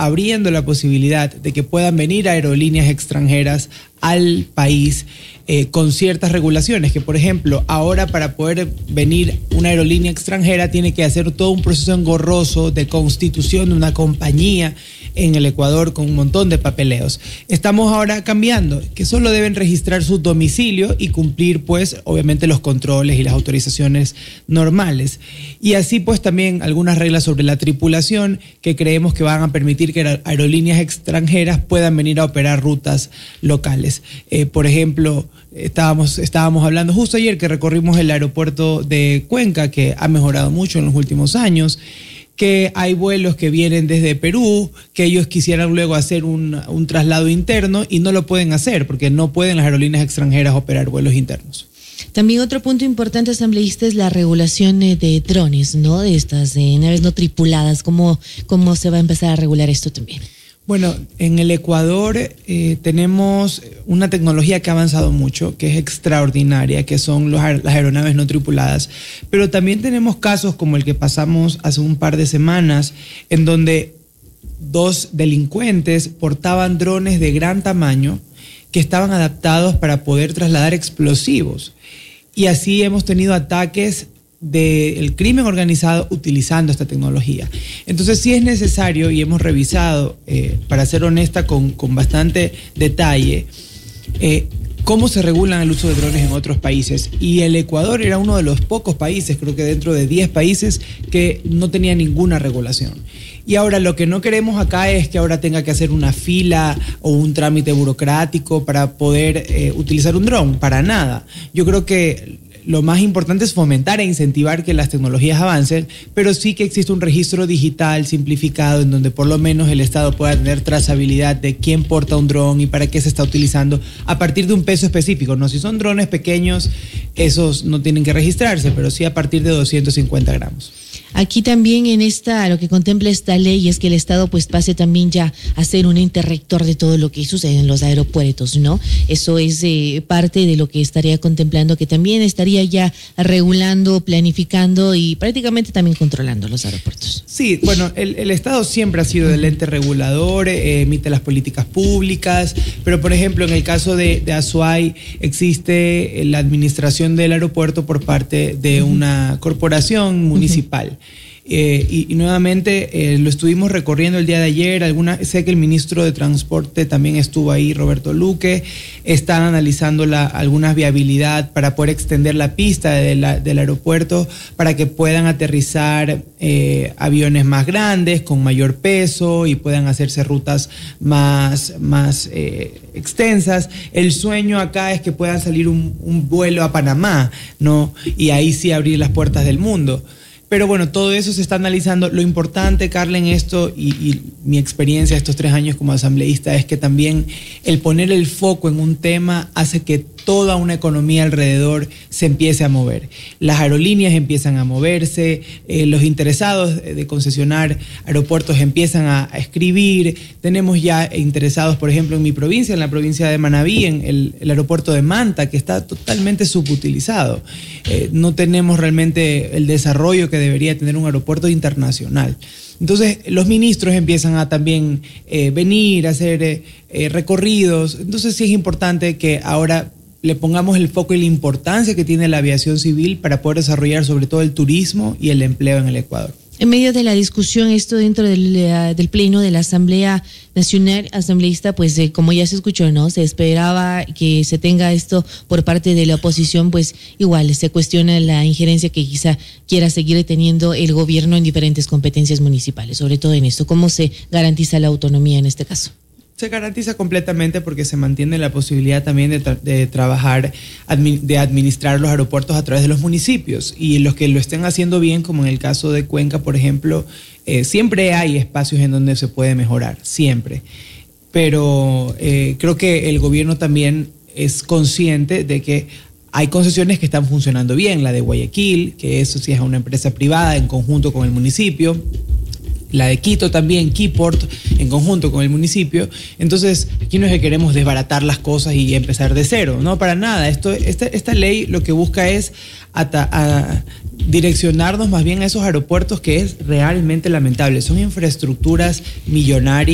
abriendo la posibilidad de que puedan venir aerolíneas extranjeras al país con ciertas regulaciones, que por ejemplo, ahora para poder venir una aerolínea extranjera tiene que hacer todo un proceso engorroso de constitución de una compañía en el Ecuador con un montón de papeleos. Estamos ahora cambiando, que solo deben registrar su domicilio y cumplir pues obviamente los controles y las autorizaciones normales. Y así pues también algunas reglas sobre la tripulación que creemos que van a permitir que aerolíneas extranjeras puedan venir a operar rutas locales. Por ejemplo, estábamos hablando justo ayer que recorrimos el aeropuerto de Cuenca, que ha mejorado mucho en los últimos años, que hay vuelos que vienen desde Perú, que ellos quisieran luego hacer un traslado interno y no lo pueden hacer porque no pueden las aerolíneas extranjeras operar vuelos internos. También otro punto importante, asambleísta, es la regulación de drones, ¿no? De estas naves no tripuladas. ¿Cómo se va a empezar a regular esto también? Bueno, en el Ecuador tenemos una tecnología que ha avanzado mucho, que es extraordinaria, que son las aeronaves no tripuladas, pero también tenemos casos como el que pasamos hace un par de semanas, en donde 2 delincuentes portaban drones de gran tamaño que estaban adaptados para poder trasladar explosivos. Y así hemos tenido ataques del crimen organizado utilizando esta tecnología. Entonces sí es necesario, y hemos revisado, para ser honesta, con bastante detalle, cómo se regulan el uso de drones en otros países. Y el Ecuador era uno de los pocos países, creo que dentro de 10 países, que no tenía ninguna regulación. Y ahora lo que no queremos acá es que ahora tenga que hacer una fila o un trámite burocrático para poder utilizar un dron, para nada. Yo creo que lo más importante es fomentar e incentivar que las tecnologías avancen, pero sí que existe un registro digital simplificado en donde por lo menos el Estado pueda tener trazabilidad de quién porta un dron y para qué se está utilizando a partir de un peso específico, ¿no? Si son drones pequeños, esos no tienen que registrarse, pero sí a partir de 250 gramos. Aquí también lo que contempla esta ley es que el Estado pues pase también ya a ser un ente rector de todo lo que sucede en los aeropuertos, ¿no? Eso es parte de lo que estaría contemplando, que también estaría ya regulando, planificando y prácticamente también controlando los aeropuertos. Sí, bueno, el Estado siempre ha sido el ente regulador, emite las políticas públicas, pero por ejemplo en el caso de Azuay existe la administración del aeropuerto por parte de una corporación municipal. Y nuevamente lo estuvimos recorriendo el día de ayer. Sé que el ministro de Transporte también estuvo ahí, Roberto Luque. Están analizando alguna viabilidad para poder extender la pista del aeropuerto para que puedan aterrizar aviones más grandes, con mayor peso y puedan hacerse rutas más extensas. El sueño acá es que puedan salir un vuelo a Panamá, ¿no? Y ahí sí abrir las puertas del mundo. Pero bueno, todo eso se está analizando. Lo importante, Carla, en esto y mi experiencia estos 3 años como asambleísta es que también el poner el foco en un tema hace que toda una economía alrededor se empiece a mover. Las aerolíneas empiezan a moverse, los interesados de concesionar aeropuertos empiezan a escribir. Tenemos ya interesados, por ejemplo, en mi provincia, en la provincia de Manabí, en el aeropuerto de Manta, que está totalmente subutilizado. No tenemos realmente el desarrollo que debería tener un aeropuerto internacional. Entonces los ministros empiezan a también venir a hacer recorridos. Entonces sí es importante que ahora le pongamos el foco y la importancia que tiene la aviación civil para poder desarrollar sobre todo el turismo y el empleo en el Ecuador. En medio de la discusión, esto dentro del pleno de la Asamblea Nacional, asambleísta, pues como ya se escuchó, ¿no? Se esperaba que se tenga esto por parte de la oposición, pues igual se cuestiona la injerencia que quizá quiera seguir teniendo el gobierno en diferentes competencias municipales, sobre todo en esto. ¿Cómo se garantiza la autonomía en este caso? Se garantiza completamente porque se mantiene la posibilidad también de trabajar, de administrar los aeropuertos a través de los municipios, y los que lo estén haciendo bien, como en el caso de Cuenca, por ejemplo, siempre hay espacios en donde se puede mejorar, siempre. Pero creo que el gobierno también es consciente de que hay concesiones que están funcionando bien, la de Guayaquil, que eso sí es una empresa privada en conjunto con el municipio. La de Quito también, Quiport, en conjunto con el municipio. Entonces, aquí no es que queremos desbaratar las cosas y empezar de cero, no, para nada. Esta ley lo que busca es direccionarnos más bien a esos aeropuertos, que es realmente lamentable. Son infraestructuras millonarias.